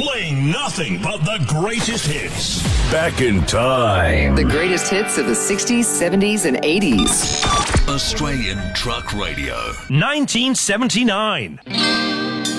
Playing nothing but the greatest hits. Back in time. The greatest hits of the 60s, 70s, and 80s. Australian Truck Radio. 1979.